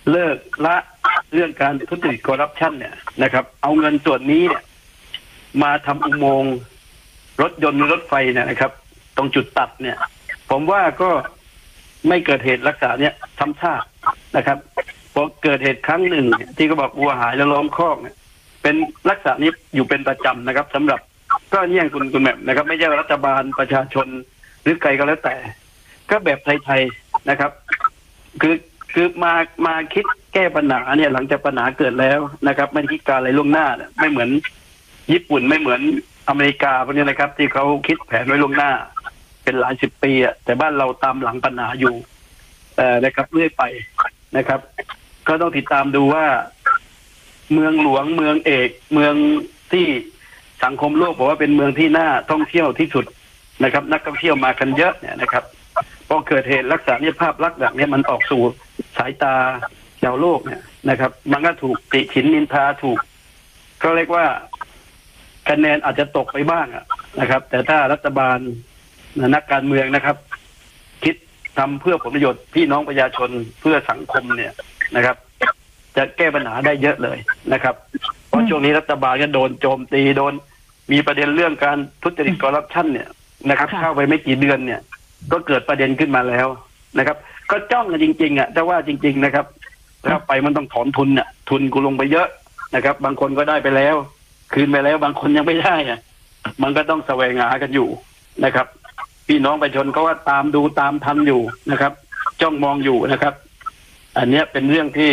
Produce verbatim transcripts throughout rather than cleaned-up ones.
เลิกละเรื่องการทุจริตคอร์รัปชันเนี่ยนะครับเอาเงินส่วนนี้เนี่ยมาทำอุโมงค์รถยนต์รถไฟเนี่ยนะครับตรงจุดตัดเนี่ยผมว่าก็ไม่เกิดเหตุลักษณะเนี้ยซ้ำซากนะครับพอเกิดเหตุครั้งหนึ่งที่เขาบอกวัวหายแล้วล้อมคอกเนี่ยเป็นลักษณะนี้อยู่เป็นประจำนะครับสำหรับก็เนี่ยคุณคุณแบบนะครับไม่ใช่รัฐบาลประชาชนหรือใครก็แล้วแต่ก็แบบไทยๆนะครับคือคือมามาคิดแก้ปัญหาเนี่ยหลังจากปัญหาเกิดแล้วนะครับไม่ได้คิดการอะไรล่วงหน้าเนี่ยไม่เหมือนญี่ปุ่นไม่เหมือนอเมริกาพวกนี้นะครับที่เขาคิดแผนไว้ล่วงหน้าเป็นหลายสิบปีอ่ะแต่บ้านเราตามหลังปัญหาอยู่เอ่อนะครับเรื่อยไปนะครับก็ต้องติดตามดูว่าเมืองหลวงเมืองเอกเมืองที่สังคมโลกบอกว่าเป็นเมืองที่น่าท่องเที่ยวที่สุดนะครับนักท่องเที่ยวมากันเยอะเนี่ยนะครับพอเกิดเหตุลักษณะนี้ภาพลักษณ์แบบนี้มันออกสู่สายตาชาวโลกเนี่ยนะครับมันก็ถูกติฉินนินทาถูกก็เรียกว่าคะแนนอาจจะตกไปบ้างนะครับแต่ถ้ารัฐบาลนักการเมืองนะครับคิดทำเพื่อผลประโยชน์พี่น้องประชาชนเพื่อสังคมเนี่ยนะครับจะแก้ปัญหาได้เยอะเลยนะครับเพราะช่วงนี้รัฐบาลก็โดนโจมตีโดนมีประเด็นเรื่องการทุจริตคอร์รัปชันเนี่ยนะครับเข้าไปไม่กี่เดือนเนี่ยก็เกิดประเด็นขึ้นมาแล้วนะครับก็จ้องกันจริงๆอ่ะแต่ว่าจริงๆนะครับถ้าไปมันต้องถอนทุนอ่ะทุนกูลงไปเยอะนะครับบางคนก็ได้ไปแล้วคืนไปแล้วบางคนยังไม่ได้อ่ะมันก็ต้องแสวงหากันอยู่นะครับพี่น้องประชาชนก็ว่าตามดูตามทันอยู่นะครับจ้องมองอยู่นะครับอันเนี้ยเป็นเรื่องที่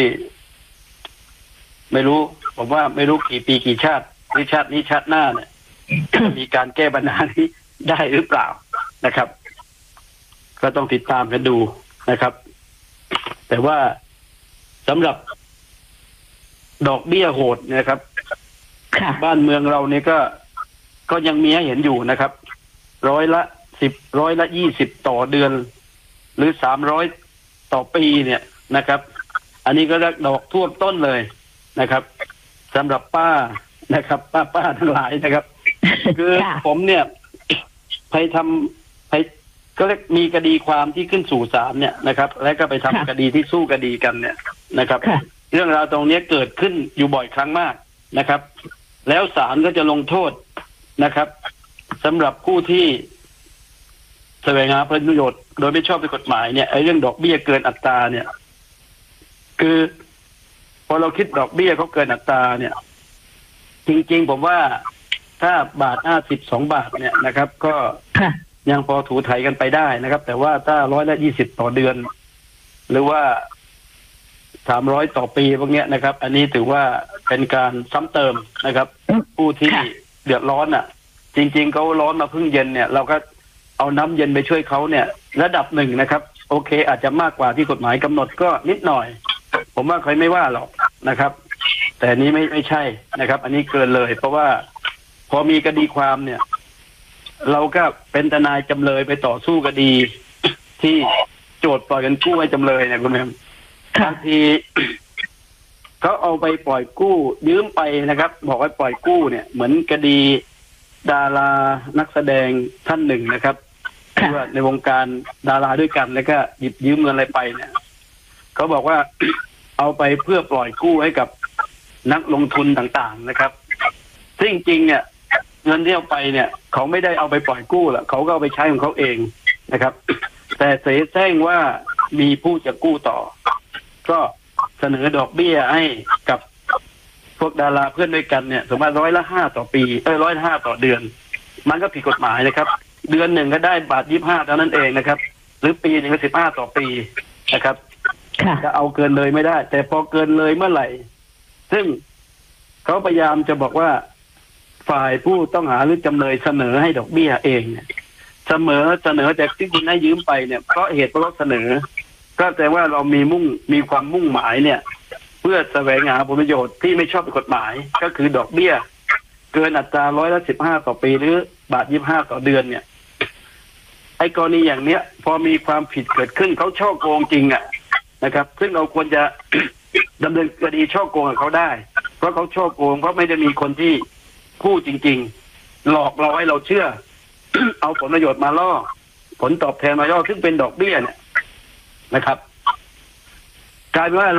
ไม่รู้ผมว่าไม่รู้กี่ปีกี่ชาตินี่ชาตินี้ชาติหน้าเนี่ย มีการแก้ปัญหานี้ได้หรือเปล่านะครับก็ต้องติดตามกันดูนะครับแต่ว่าสำหรับดอกเบี้ยโหดนะครับบ้านเมืองเราเนี่ยก็ก็ยังมีให้เห็นอยู่นะครับร้อยละสิบร้อยละยี่สิบต่อเดือนหรือสามร้อยต่อปีเนี่ยนะครับอันนี้ก็เรียกดอกท่วมต้นเลยนะครับสำหรับป้านะครับป้าป้าทั้งหลายนะครับ คือผมเนี่ยไปทำไปก็เรียกมีคดีความที่ขึ้นสู่ศาลเนี่ยนะครับแล้วก็ไปทำคดีที่สู้คดีกันเนี่ยนะครับเรื่องราวตรงนี้เกิดขึ้นอยู่บ่อยครั้งมากนะครับแล้วศาลก็จะลงโทษนะครับสำหรับผู้ที่แสวงหาผลประโยชน์โดยไม่ชอบด้วยกฎหมายเนี่ยไอ้เรื่องดอกเบี้ยเกินอัตราเนี่ยคือพอเราคิดดอกเบี้ยเขาเกินอัตราเนี่ยจริงๆผมว่าถ้าบาทห้าสิบสองบาทเนี่ยนะครับก็ยังพอถูไถกันไปได้นะครับแต่ว่าถ้าร้อยละยี่สิบต่อเดือนหรือว่าสามร้อยต่อปีพวกนี้นะครับอันนี้ถือว่าเป็นการซ้ำเติมนะครับผู้ที่เดือดร้อนอ่ะจริงๆเขาร้อนมาพึ่งเย็นเนี่ยเราก็เอาน้ำเย็นไปช่วยเขาเนี่ยระดับหนึ่งนะครับโอเคอาจจะมากกว่าที่กฎหมายกำหนดก็นิดหน่อยผมว่าใครไม่ว่าหรอกนะครับแต่นี้ไม่ไม่ใช่นะครับอันนี้เกินเลยเพราะว่าพอมีคดีความเนี่ยเราก็เป็นทนายจำเลยไปต่อสู้คดีที่โจทย์ปล่อยกันกู้ให้จำเลยเนี่ยคุณแม่บางทีเขาเอาไปปล่อยกู้ยืมไปนะครับบอกว่าปล่อยกู้เนี่ยเหมือนคดีดารานักแสดงท่านหนึ่งนะครับที่ว่าในวงการดาราด้วยกันแล้วก็หยิบยืมเงินอะไรไปเนี่ยเขาบอกว่า เอาไปเพื่อปล่อยกู้ให้กับนักลงทุนต่างๆนะครับซึ่งจริงๆเนี่ยเงินที่เอาไปเนี่ยเขาไม่ได้เอาไปปล่อยกู้หรอกเขาก็เอาไปใช้ของเขาเองนะครับแต่เสแสร้งว่ามีผู้จะกู้ต่อก็เสนอดอกเบี้ยให้กับพวกดาราเพื่อนด้วยกันเนี่ยสมมติร้อยละห้าต่อปีเอ้ยร้อยละห้าต่อเดือนมันก็ผิดกฎหมายนะครับเดือนหนึ่งก็ได้บาทยี่ห้าเท่านั้นเองนะครับหรือปีหนึ่งก็สิบห้าต่อปีนะครับจะเอาเกินเลยไม่ได้แต่พอเกินเลยเมื่อไหร่ซึ่งเขาพยายามจะบอกว่าฝ่ายผู้ต้องหาหรือจำเลยเสนอให้ดอกเบี้ยเองเนี่ยเสมอเสนอแต่ที่คุณให้ยืมไปเนี่ยเพราะเหตุเพราะเสนอก็แปลว่าเรามีมุ่งมีความมุ่งหมายเนี่ยเพื่อแสวงหาผลประโยชน์ที่ไม่ชอบด้วยกฎหมายก็คือดอกเบี้ยเกินอัตราร้อยละสิบห้าต่อปีหรือบาทยี่ห้าต่อเดือนเนี่ยไอ้กรณีอย่างเนี้ยพอมีความผิดเกิดขึ้นเขาช่อโกงจริงอ่ะนะครับซึ่งเราควรจะ ดำเนินคดีช่อโกงกับเขาได้เพราะเขาช่อโกงเพราะไม่ได้มีคนที่พูดจริงๆหลอกเราให้เราเชื่อ เอาผลประโยชน์มาล่อผลตอบแทนมาล่อซึ่งเป็นดอกเบี้ยเนี่ยนะครับกลายเป็นว่า